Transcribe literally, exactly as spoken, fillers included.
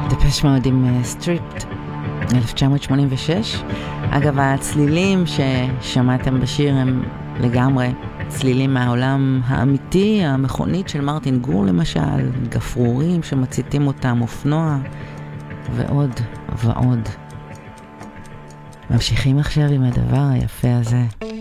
דפש מאוד עם סטריפט, אלף תשע מאות שמונים ושש. אגב, הצלילים ששמעתם בשיר הם לגמרי צלילים מהעולם האמיתי, המכונית של מרטין גור למשל, גפרורים שמציתים אותם, אופנוע ועוד ועוד. ממשיכים עכשיו עם הדבר היפה הזה.